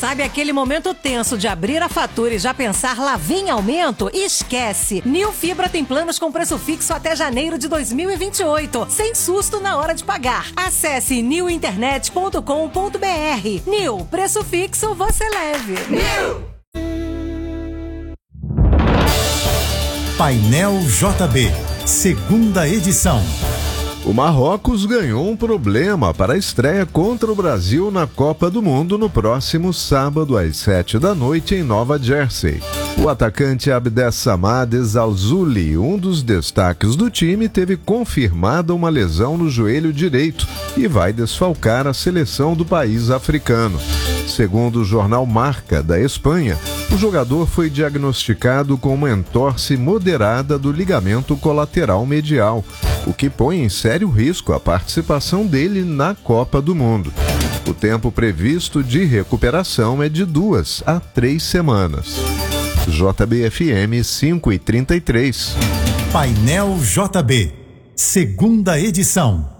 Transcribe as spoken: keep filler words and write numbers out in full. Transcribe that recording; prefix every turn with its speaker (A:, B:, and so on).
A: Sabe aquele momento tenso de abrir a fatura e já pensar lá vem aumento? Esquece! Nil Fibra tem planos com preço fixo até janeiro de dois mil e vinte e oito, sem susto na hora de pagar. Acesse nil internet ponto com ponto br. Nil, preço fixo você leve. Nil!
B: Painel J B, segunda edição.
C: O Marrocos ganhou um problema para a estreia contra o Brasil na Copa do Mundo no próximo sábado às sete da noite em Nova Jersey. O atacante Abdessamad Zalzouli, um dos destaques do time, teve confirmada uma lesão no joelho direito e vai desfalcar a seleção do país africano. Segundo o jornal Marca, da Espanha, o jogador foi diagnosticado com uma entorse moderada do ligamento colateral medial, o que põe em sério risco a participação dele na Copa do Mundo. O tempo previsto de recuperação é de duas a três semanas. J B F M cinco e trinta e três.
B: Painel J B, segunda edição.